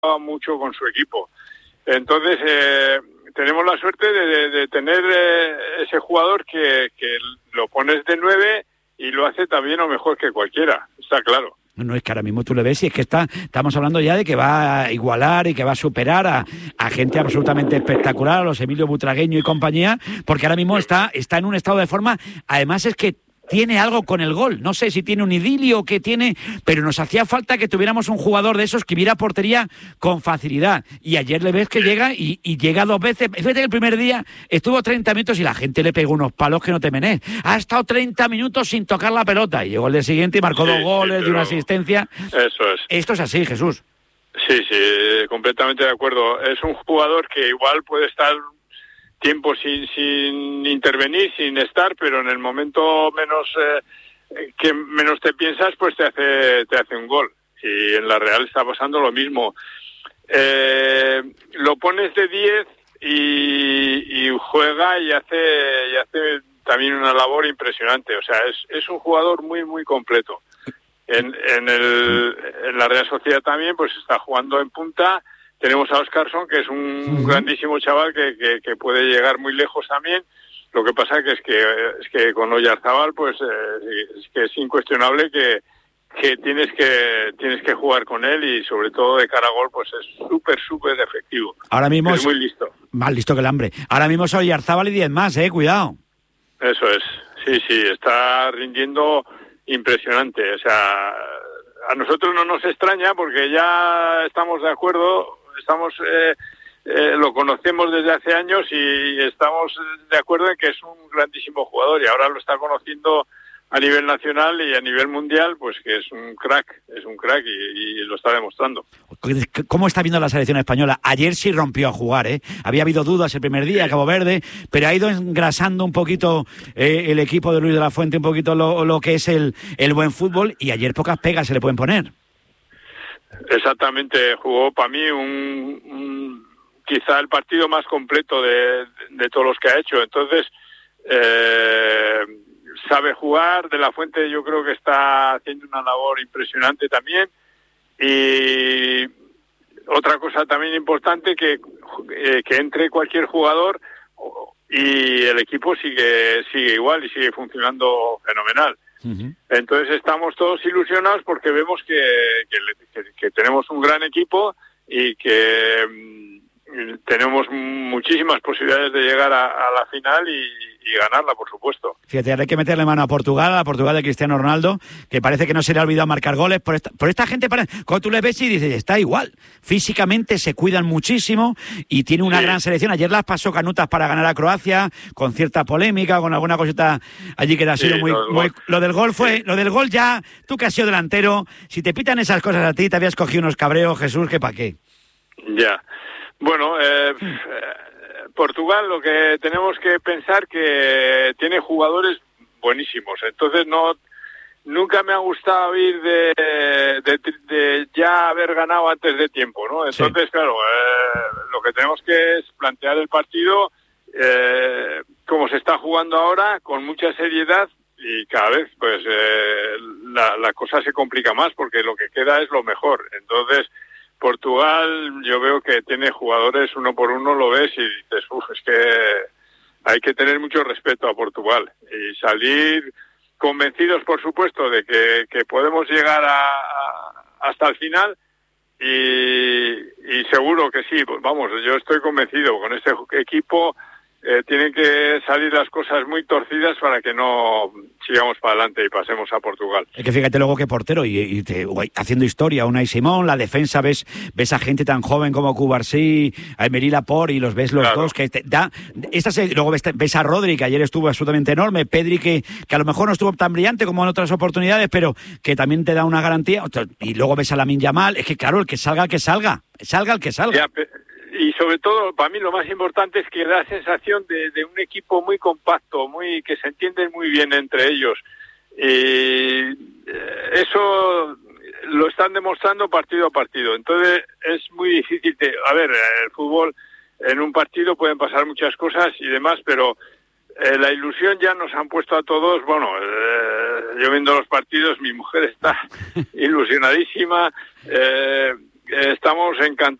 mucho con su equipo. Entonces, tenemos la suerte de tener ese jugador que lo pones de 9 y lo hace también o mejor que cualquiera, está claro. No, es que ahora mismo tú le ves y es que estamos hablando ya de que va a igualar y que va a superar a gente absolutamente espectacular, a los Emilio Butragueño y compañía, porque ahora mismo está en un estado de forma. Además es que tiene algo con el gol, no sé si tiene un idilio o qué tiene, pero nos hacía falta que tuviéramos un jugador de esos que viera portería con facilidad, y ayer le ves que llega y llega 2 veces. Fíjate que el primer día estuvo 30 minutos y la gente le pegó unos palos que no te menes, ha estado 30 minutos sin tocar la pelota y llegó el día siguiente y marcó 2 goles y una asistencia. Eso es. Esto es así, Jesús. Sí, completamente de acuerdo. Es un jugador que igual puede estar tiempo sin intervenir, sin estar, pero en el momento que menos te piensas, pues te hace un gol. Y en la Real está pasando lo mismo. Lo pones de 10 y juega y hace también una labor impresionante. O sea, es un jugador muy, muy completo. En la Real Sociedad también, pues está jugando en punta. Tenemos a Óscarson, que es un grandísimo chaval que puede llegar muy lejos también. Lo que pasa es que con Oyarzabal, pues es que es incuestionable que tienes que jugar con él, y sobre todo de cara a gol, pues es súper efectivo. Ahora mismo es muy listo. Más listo que el hambre. Ahora mismo es Oyarzabal y 10 más, cuidado. Eso es. Sí, está rindiendo impresionante. O sea, a nosotros no nos extraña porque ya estamos de acuerdo. Lo conocemos desde hace años y estamos de acuerdo en que es un grandísimo jugador, y ahora lo está conociendo a nivel nacional y a nivel mundial, pues que es un crack y lo está demostrando. ¿Cómo está viendo la selección española? Ayer sí rompió a jugar, Había habido dudas el primer día, Cabo Verde, pero ha ido engrasando un poquito el equipo de Luis de la Fuente, un poquito lo que es el buen fútbol, y ayer pocas pegas se le pueden poner. Exactamente, jugó para mí quizá el partido más completo de todos los que ha hecho. Entonces, sabe jugar. De la Fuente yo creo que está haciendo una labor impresionante también. Y otra cosa también importante, que entre cualquier jugador y el equipo sigue igual y sigue funcionando fenomenal. Uh-huh. Entonces estamos todos ilusionados porque vemos que tenemos un gran equipo y que tenemos muchísimas posibilidades de llegar a la final y ganarla, por supuesto. Fíjate, ahora hay que meterle mano a Portugal de Cristiano Ronaldo, que parece que no se le ha olvidado marcar goles. Por esta gente, cuando tú les ves y dices, está igual. Físicamente se cuidan muchísimo y tiene una gran selección. Ayer las pasó canutas para ganar a Croacia, con cierta polémica, con alguna cosita allí que ha sido muy... Lo del gol lo del gol ya, tú que has sido delantero, si te pitan esas cosas a ti, te habías cogido unos cabreos, Jesús, que pa' qué. Ya. Bueno, Portugal, lo que tenemos que pensar que tiene jugadores buenísimos. Entonces nunca me ha gustado ir de ya haber ganado antes de tiempo, ¿no? Entonces, claro, lo que tenemos que es plantear el partido como se está jugando ahora, con mucha seriedad, y cada vez pues la cosa se complica más porque lo que queda es lo mejor. Entonces, Portugal, yo veo que tiene jugadores uno por uno, lo ves y dices, es que hay que tener mucho respeto a Portugal y salir convencidos, por supuesto, de que podemos llegar hasta el final, y seguro que sí. Pues vamos, yo estoy convencido, con este equipo tienen que salir las cosas muy torcidas para que no sigamos para adelante y pasemos a Portugal. Es que fíjate luego qué portero, y haciendo historia, Unai Simón, la defensa, ves a gente tan joven como Cubarsí, a Emery Laporte, y los ves los dos, que luego ves a Rodri, que ayer estuvo absolutamente enorme, Pedri, que a lo mejor no estuvo tan brillante como en otras oportunidades, pero que también te da una garantía, y luego ves a Lamine Yamal. Es que claro, el que salga, el que salga. Ya, y sobre todo, para mí lo más importante es que da sensación de un equipo muy compacto, que se entienden muy bien entre ellos. Y eso lo están demostrando partido a partido. Entonces es muy difícil. El fútbol, en un partido pueden pasar muchas cosas y demás, pero la ilusión ya nos han puesto a todos. Bueno, yo viendo los partidos, mi mujer está ilusionadísima. estamos encantados